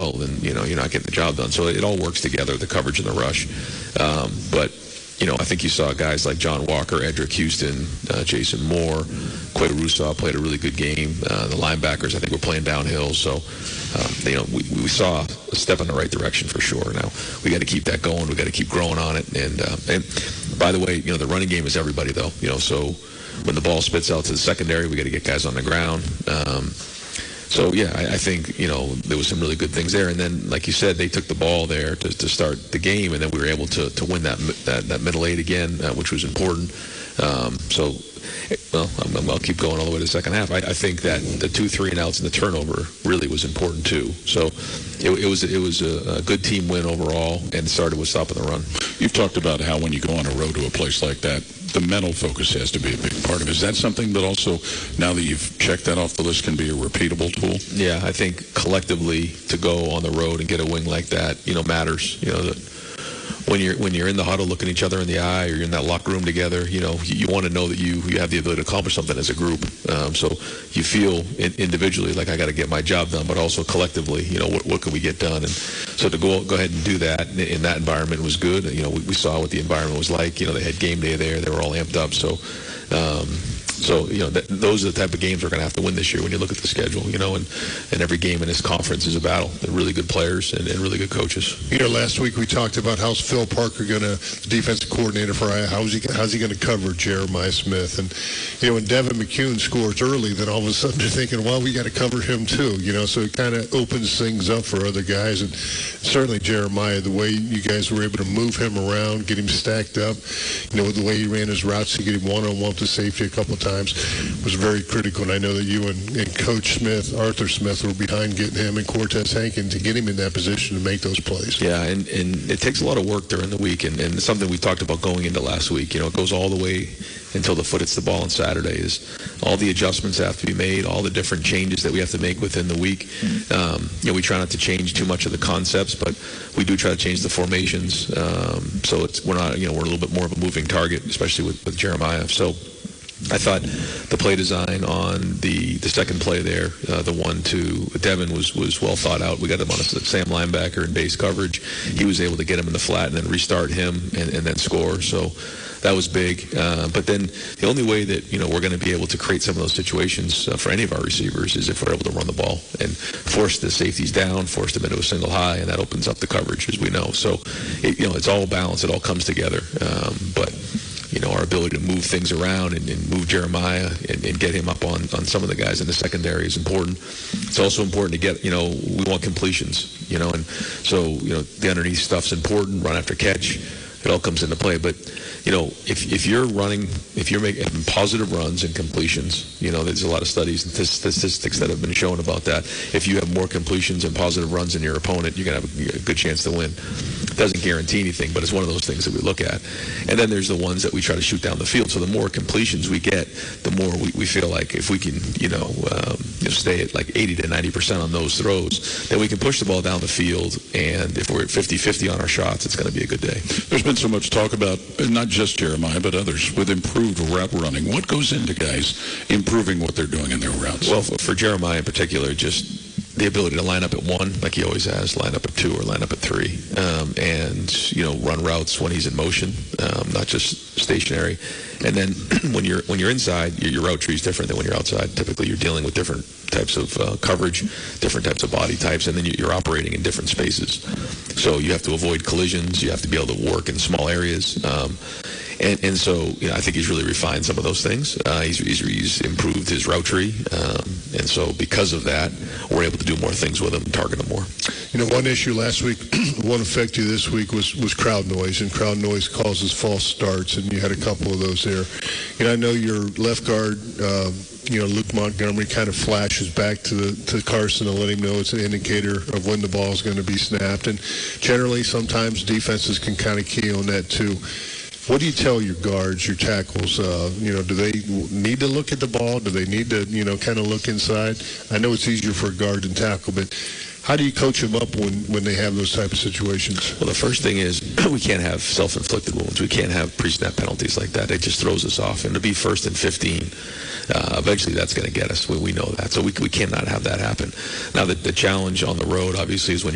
well, then, you're not getting the job done. So it all works together, the coverage and the rush. But I think you saw guys like John Walker, Edric Houston, Jason Moore, Quay Rousseau played a really good game. The linebackers, I think, were playing downhill. So, we saw a step in the right direction for sure. Now, we got to keep that going. We got to keep growing on it. And by the way, the running game is everybody, though. So when the ball spits out to the secondary, we got to get guys on the ground. So, yeah, I think, there was some really good things there. And then, like you said, they took the ball there to start the game, and then we were able to win that middle eight again, which was important. I'll keep going all the way to the second half. I think that the 2 3-and-outs and the turnover really was important, too. So it was a good team win overall, and it started with stopping the run. You've talked about how when you go on a road to a place like that, the mental focus has to be a big part of it. Is that something that also, now that you've checked that off the list, can be a repeatable tool? Yeah, I think collectively to go on the road and get a win like that, matters. When you're in the huddle looking each other in the eye, or you're in that locker room together, you want to know that you have the ability to accomplish something as a group. So you feel individually like I got to get my job done, but also collectively, what can we get done? And so to go ahead and do that in that environment was good. We saw what the environment was like. They had game day there. They were all amped up. So those are the type of games we're going to have to win this year when you look at the schedule, and every game in this conference is a battle. They're really good players and really good coaches. Last week we talked about how's Phil Parker the defensive coordinator for Iowa, how's he going to cover Jeremiah Smith? And, when Devin McCune scores early, then all of a sudden they're thinking, well, we got to cover him too, so it kind of opens things up for other guys. And certainly Jeremiah, the way you guys were able to move him around, get him stacked up, with the way he ran his routes to get him one-on-one to safety a couple of times was very critical. And I know that you and Coach Smith, Arthur Smith, were behind getting him and Cortez Hankin to get him in that position to make those plays. Yeah, and it takes a lot of work during the week, and it's something we talked about going into last week. It goes all the way until the foot hits the ball on Saturday. Is all the adjustments have to be made, all the different changes that we have to make within the week. We try not to change too much of the concepts, but we do try to change the formations. So we're not, we're a little bit more of a moving target, especially with Jeremiah. So I thought the play design on the second play there, the one to Devin, was well thought out. We got him on a Sam linebacker in base coverage. He was able to get him in the flat and then restart him and then score. So that was big. But then the only way that, we're going to be able to create some of those situations for any of our receivers is if we're able to run the ball and force the safeties down, force them into a single high, and that opens up the coverage, as we know. So, it's all balanced. It all comes together. But our ability to move things around and move Jeremiah and get him up on some of the guys in the secondary is important. It's also important to get, we want completions, and so, the underneath stuff's important, run after catch. It all comes into play. But, if you're making positive runs and completions, there's a lot of studies and statistics that have been shown about that. If you have more completions and positive runs than your opponent, you're going to have a good chance to win. It doesn't guarantee anything, but it's one of those things that we look at. And then there's the ones that we try to shoot down the field. So the more completions we get, the more we feel like if we can, stay at like 80 to 90% on those throws, then we can push the ball down the field. And if we're at 50-50 on our shots, it's going to be a good day. There's been so much talk about not just Jeremiah, but others with improved route running. What goes into guys improving what they're doing in their routes? Well, for Jeremiah in particular, just the ability to line up at 1, like he always has, line up at 2 or line up at 3, and run routes when he's in motion, not just stationary. And then when you're inside, your route tree is different than when you're outside. Typically, you're dealing with different types of coverage, different types of body types, and then you're operating in different spaces. So you have to avoid collisions. You have to be able to work in small areas. And so, I think he's really refined some of those things. He's improved his route tree. And so because of that, we're able to do more things with him and target him more. One issue last week, won't affect you this week, was crowd noise. And crowd noise causes false starts, and you had a couple of those there. I know your left guard, Luke Montgomery kind of flashes back to Carson to let him know it's an indicator of when the ball is going to be snapped. And generally, sometimes defenses can kind of key on that too. What do you tell your guards, your tackles? Do they need to look at the ball? Do they need to, kind of look inside? I know it's easier for a guard than tackle, but how do you coach them up when they have those type of situations? Well, the first thing is we can't have self-inflicted wounds. We can't have pre-snap penalties like that. It just throws us off. And to be 1st and 15, eventually that's going to get us. We know that. So we cannot have that happen. Now, the challenge on the road, obviously, is when